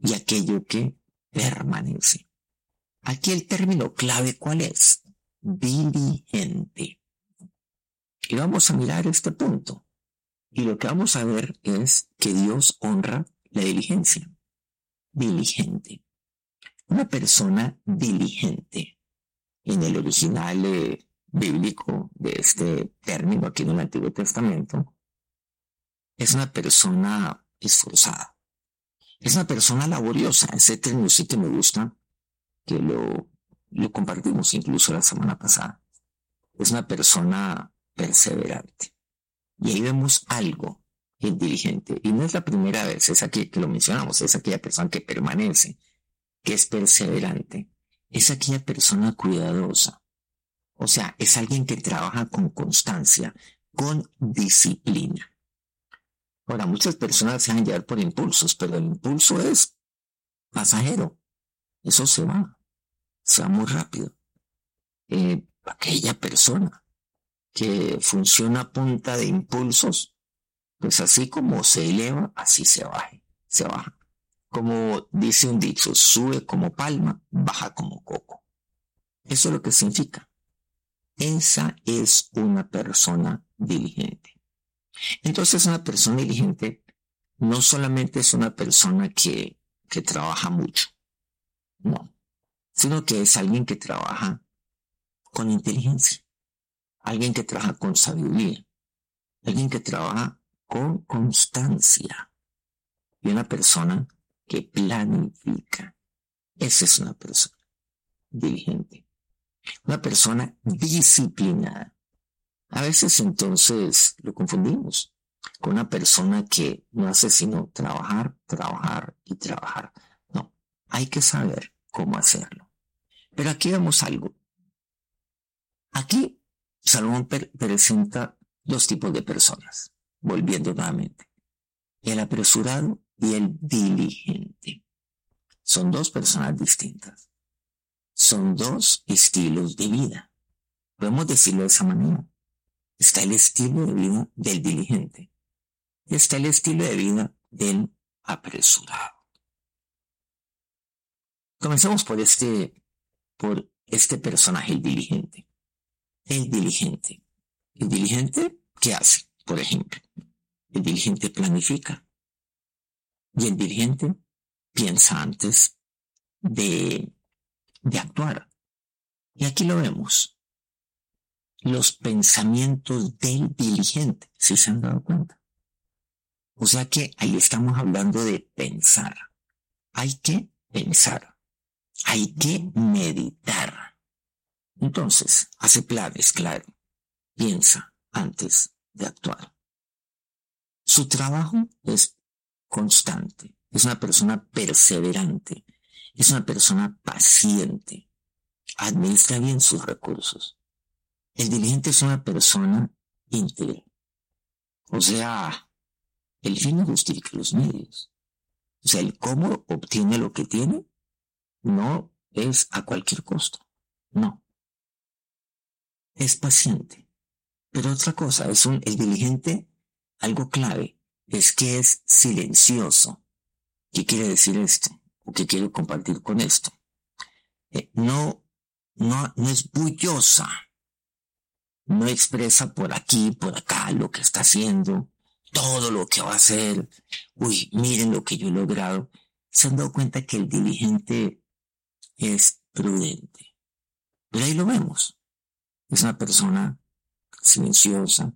y aquello que permanece. Aquí el término clave, ¿cuál es? Diligente. Y vamos a mirar este punto. Y lo que vamos a ver es que Dios honra la diligencia. Diligente. Una persona diligente. En el original bíblico de este término aquí en el Antiguo Testamento, es una persona esforzada. Es una persona laboriosa. Ese término sí que me gusta, que lo compartimos incluso la semana pasada. Es una persona perseverante. Y ahí vemos algo diligente. Y no es la primera vez, es aquí que lo mencionamos, es aquella persona que permanece, que es perseverante. Es aquella persona cuidadosa. O sea, es alguien que trabaja con constancia, con disciplina. Ahora, muchas personas se dejan llevar por impulsos, pero el impulso es pasajero. Eso se va muy rápido. Aquella persona que funciona a punta de impulsos, pues así como se eleva, así se baja. Como dice un dicho, sube como palma, baja como coco. Eso es lo que significa. Esa es una persona diligente. Entonces, una persona diligente no solamente es una persona que trabaja mucho, no, sino que es alguien que trabaja con inteligencia, alguien que trabaja con sabiduría, alguien que trabaja con constancia y una persona que planifica. Esa es una persona diligente, una persona disciplinada. A veces entonces lo confundimos con una persona que no hace sino trabajar, trabajar y trabajar. No, hay que saber cómo hacerlo. Pero aquí vemos algo. Aquí Salomón presenta dos tipos de personas, volviendo nuevamente. El apresurado y el diligente. Son dos personas distintas. Son dos estilos de vida. Podemos decirlo de esa manera. Está el estilo de vida del diligente y está el estilo de vida del apresurado. Comencemos por este personaje, el diligente. El diligente. ¿El diligente qué hace? Por ejemplo, el diligente planifica y el diligente piensa antes de actuar. Y aquí lo vemos. Los pensamientos del diligente, ¿sí se han dado cuenta? O sea que ahí estamos hablando de pensar. Hay que pensar. Hay que meditar. Entonces, hace planes, claro. Piensa antes de actuar. Su trabajo es constante. Es una persona perseverante. Es una persona paciente. Administra bien sus recursos. El diligente es una persona íntegra. O sea, el fin no justifica los medios. O sea, el cómo obtiene lo que tiene no es a cualquier costo. No. Es paciente. Pero otra cosa, el diligente, algo clave, es que es silencioso. ¿Qué quiere decir esto? ¿O qué quiero compartir con esto? No es bullosa. No expresa por aquí, por acá lo que está haciendo, todo lo que va a hacer. Uy, miren lo que yo he logrado. Se han dado cuenta que el diligente es prudente. Pero ahí lo vemos. Es una persona silenciosa,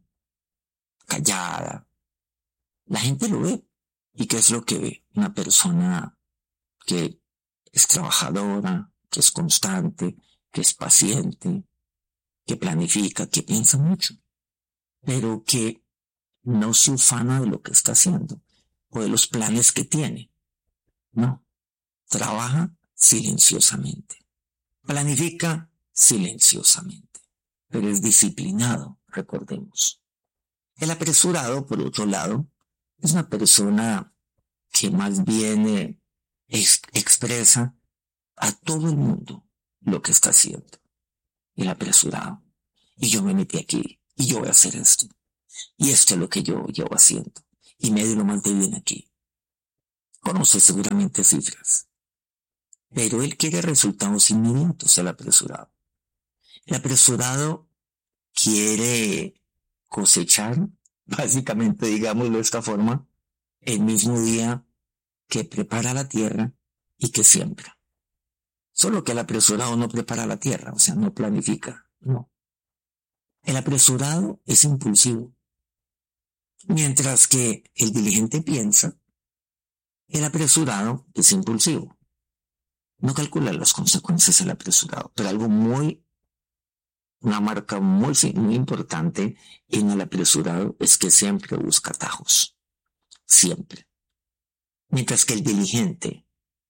callada. La gente lo ve. ¿Y qué es lo que ve? Una persona que es trabajadora, que es constante, que es paciente, que planifica, que piensa mucho, pero que no se ufana de lo que está haciendo o de los planes que tiene. No, trabaja silenciosamente, planifica silenciosamente, pero es disciplinado, recordemos. El apresurado, por otro lado, es una persona que más bien expresa a todo el mundo lo que está haciendo. El apresurado. Y yo me metí aquí, y yo voy a hacer esto. Y esto es lo que yo llevo haciendo. Y me doy lo más de bien aquí. Conoce seguramente cifras, pero él quiere resultados inmediatos, el apresurado. El apresurado quiere cosechar, básicamente, digámoslo de esta forma, el mismo día que prepara la tierra y que siembra. Solo que el apresurado no prepara la tierra, o sea, no planifica, no. El apresurado es impulsivo, mientras que el diligente piensa, el apresurado es impulsivo. No calcula las consecuencias el apresurado, pero una marca muy importante en el apresurado es que siempre busca atajos, siempre. Mientras que el diligente,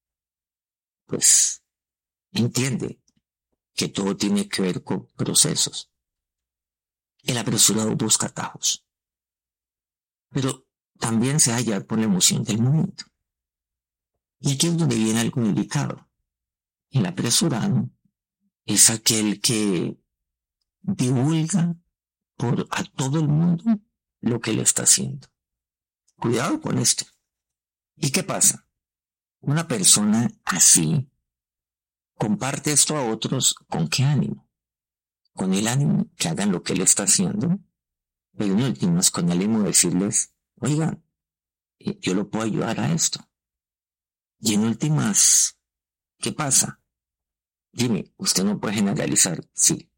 pues, entiende que todo tiene que ver con procesos. El apresurado busca atajos, pero también se halla por la emoción del momento. Y aquí es donde viene algo delicado. El apresurado es aquel que divulga a todo el mundo lo que le está haciendo. Cuidado con esto. ¿Y qué pasa? Una persona así comparte esto a otros. ¿Con qué ánimo? Con el ánimo que hagan lo que él está haciendo, pero en últimas con el ánimo de decirles, oigan, yo lo puedo ayudar a esto. Y en últimas, ¿qué pasa? Dime, usted no puede generalizar. Sí,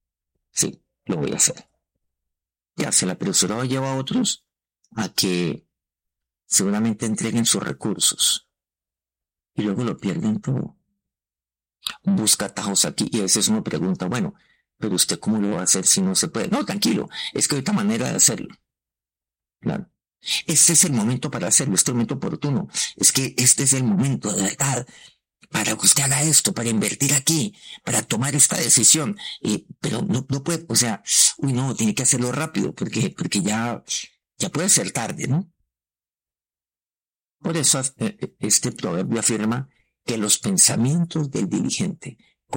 lo voy a hacer. Ya se el apresurado lleva a otros a que seguramente entreguen sus recursos y luego lo pierden todo. Busca atajos aquí y a veces uno pregunta, bueno, pero usted cómo lo va a hacer si no se puede. No, tranquilo, es que hay otra manera de hacerlo. Claro. Este es el momento para hacerlo, este es el momento oportuno. Es que este es el momento de verdad para que usted haga esto, para invertir aquí, para tomar esta decisión. Pero no puede, o sea, no, tiene que hacerlo rápido porque ya puede ser tarde, ¿no? Por eso este proverbio afirma que los pensamientos del diligente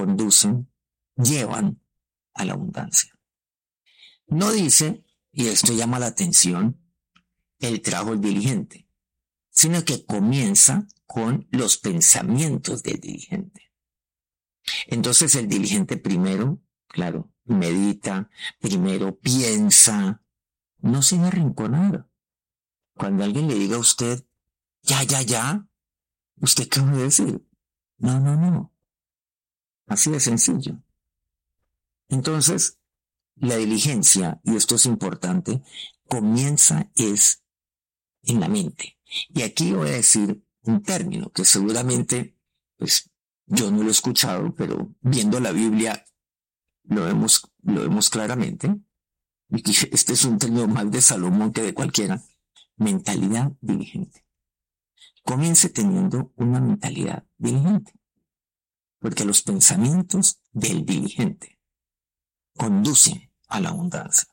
llevan a la abundancia. No dice, y esto llama la atención, el trabajo del diligente, sino que comienza con los pensamientos del diligente. Entonces el diligente primero, claro, medita, primero piensa, no sin arrinconar. Cuando alguien le diga a usted, ya, ¿usted qué va a decir? No. Así de sencillo. Entonces, la diligencia, y esto es importante, comienza es en la mente. Y aquí voy a decir un término que seguramente, pues, yo no lo he escuchado, pero viendo la Biblia lo vemos claramente. Y que este es un término más de Salomón que de cualquiera. Mentalidad diligente. Comience teniendo una mentalidad diligente. Porque los pensamientos del diligente conducen a la abundancia.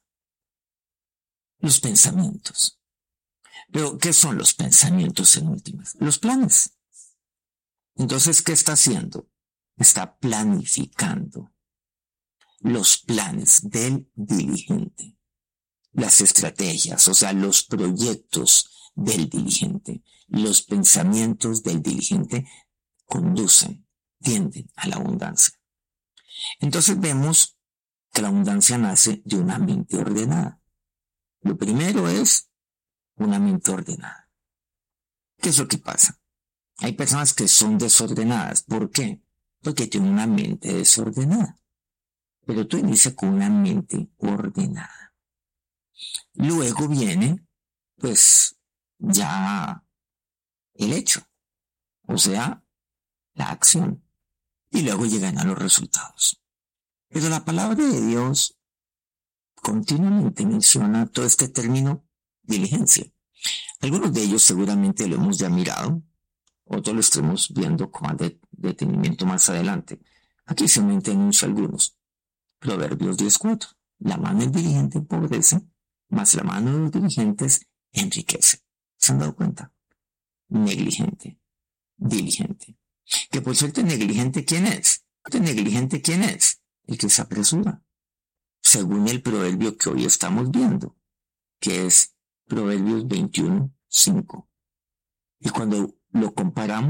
Los pensamientos. Pero, ¿qué son los pensamientos en últimas? Los planes. Entonces, ¿qué está haciendo? Está planificando los planes del diligente. Las estrategias, o sea, los proyectos del diligente. Los pensamientos del diligente tienden a la abundancia. Entonces vemos que la abundancia nace de una mente ordenada. Lo primero es una mente ordenada. ¿Qué es lo que pasa? Hay personas que son desordenadas. ¿Por qué? Porque tienen una mente desordenada. Pero tú inicias con una mente ordenada. Luego viene, pues, ya el hecho. O sea, la acción. Y luego llegan a los resultados. Pero la palabra de Dios continuamente menciona todo este término diligencia. Algunos de ellos seguramente lo hemos ya mirado, otros lo estaremos viendo con más detenimiento más adelante. Aquí solamente anuncio algunos. Proverbios 10:4. La mano del diligente empobrece, mas la mano de los diligentes enriquece. ¿Se han dado cuenta? Negligente, diligente. Que por cierto, negligente, ¿quién es? Negligente, ¿quién es? El que se apresura. Según el proverbio que hoy estamos viendo, que es Proverbios 21:5. Y cuando lo comparamos